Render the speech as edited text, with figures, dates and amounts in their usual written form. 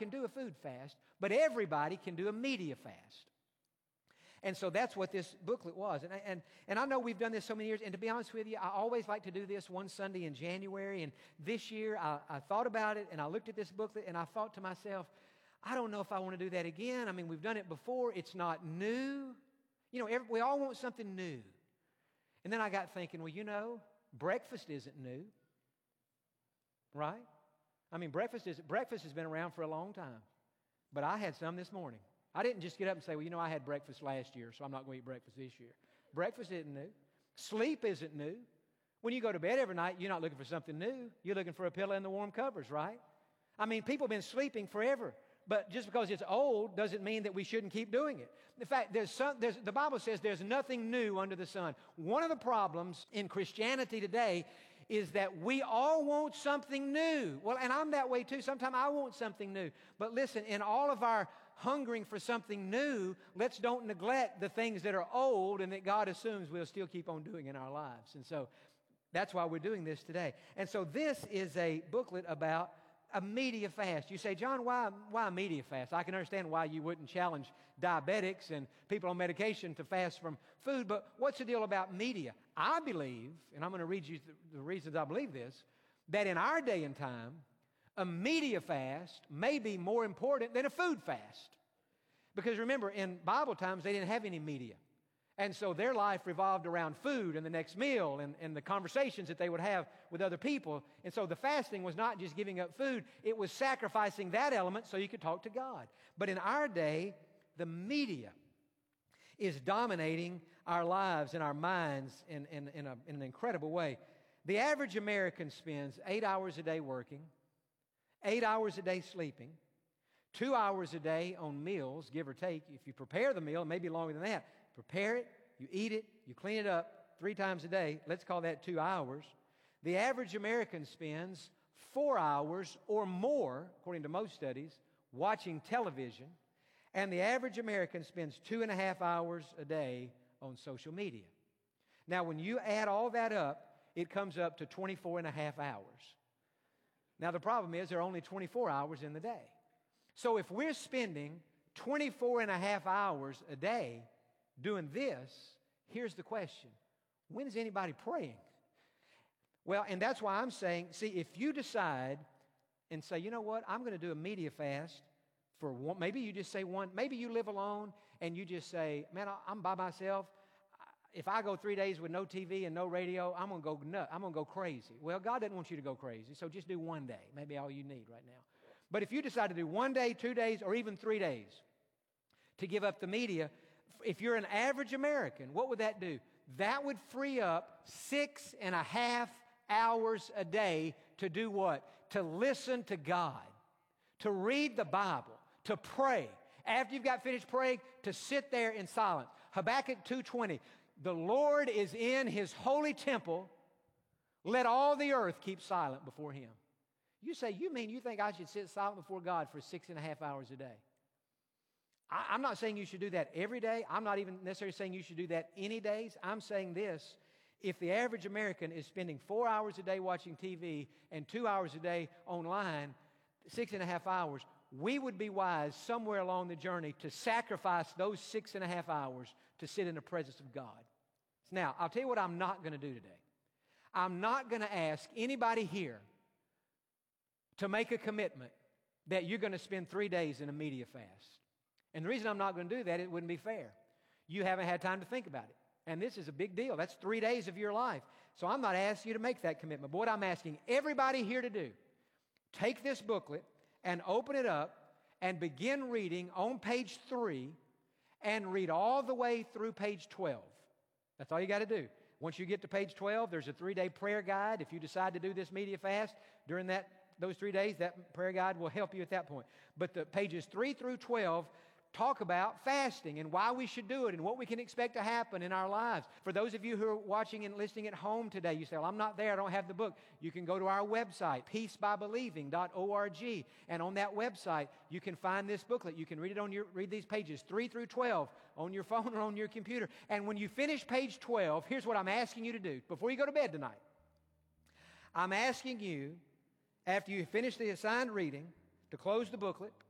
can do a food fast, but everybody can do a media fast. And so that's what this booklet was. And I know we've done this so many years, and to be honest with you, I always like to do this one Sunday in January. And this year, I thought about it, and I looked at this booklet, and I thought to myself, I don't know if I want to do that again. I mean, we've done it before. It's not new. You know, we all want something new. And then I got thinking, well, you know, breakfast isn't new, right? I mean, breakfast has been around for a long time, but I had some this morning. I didn't just get up and say, well, you know, I had breakfast last year, so I'm not going to eat breakfast this year. Breakfast isn't new. Sleep isn't new. When you go to bed every night, you're not looking for something new. You're looking for a pillow and the warm covers, right? I mean, people have been sleeping forever. But just because it's old doesn't mean that we shouldn't keep doing it. In fact, the Bible says there's nothing new under the sun. One of the problems in Christianity today is that we all want something new. Well, and I'm that way too. Sometimes I want something new. But listen, in all of our hungering for something new, let's don't neglect the things that are old and that God assumes we'll still keep on doing in our lives. And so that's why we're doing this today. And so this is a booklet about a media fast. You say, John, why a media fast? I can understand why you wouldn't challenge diabetics and people on medication to fast from food, but what's the deal about media? I believe, and I'm going to read you the reasons I believe this, that in our day and time, a media fast may be more important than a food fast. Because remember, in Bible times, they didn't have any media. And so their life revolved around food and the next meal and the conversations that they would have with other people. And so the fasting was not just giving up food, it was sacrificing that element so you could talk to God. But in our day, the media is dominating our lives and our minds in an incredible way. The average American spends 8 hours a day working, 8 hours a day sleeping, 2 hours a day on meals, give or take. If you prepare the meal, it may be longer than that. Prepare it, you eat it, you clean it up 3 times a day. Let's call that 2 hours. The average American spends 4 hours or more, according to most studies, watching television. And the average American spends 2.5 hours a day on social media. Now, when you add all that up, it comes up to 24.5 hours. Now, the problem is there are only 24 hours in the day. So if we're spending 24.5 hours a day doing this, here's the question. When is anybody praying? Well, and that's why I'm saying, see, if you decide and say, you know what, I'm going to do a media fast for one, maybe you just say one, maybe you live alone and you just say, man, I'm by myself. If I go 3 days with no TV and no radio, I'm going to go nuts. I'm going to go crazy. Well, God doesn't want you to go crazy, so just do one day, maybe all you need right now. But if you decide to do 1 day, 2 days, or even 3 days to give up the media, if you're an average American, what would that do? That would free up 6.5 hours a day to do what? To listen to God, to read the Bible, to pray. After you've got finished praying, to sit there in silence. Habakkuk 2:20, the Lord is in His holy temple. Let all the earth keep silent before Him. You say, you think I should sit silent before God for 6.5 hours a day? I'm not saying you should do that every day. I'm not even necessarily saying you should do that any days. I'm saying this. If the average American is spending 4 hours a day watching TV and 2 hours a day online, 6.5 hours, we would be wise somewhere along the journey to sacrifice those 6.5 hours to sit in the presence of God. Now, I'll tell you what I'm not going to do today. I'm not going to ask anybody here to make a commitment that you're going to spend 3 days in a media fast. And the reason I'm not going to do that, it wouldn't be fair. You haven't had time to think about it. And this is a big deal. That's 3 days of your life. So I'm not asking you to make that commitment. But what I'm asking everybody here to do, take this booklet and open it up and begin reading on page 3 and read all the way through page 12. That's all you got to do. Once you get to page 12, there's a 3-day prayer guide. If you decide to do this media fast during those 3 days, that prayer guide will help you at that point. But the pages 3 through 12 talk about fasting and why we should do it and what we can expect to happen in our lives. For those of you who are watching and listening at home today, you say, well, I'm not there, I don't have the book. You can go to our website, peacebybelieving.org, and on that website, you can find this booklet. You can read these pages 3 through 12 on your phone or on your computer. And when you finish page 12, here's what I'm asking you to do before you go to bed tonight. I'm asking you, after you finish the assigned reading, to close the booklet,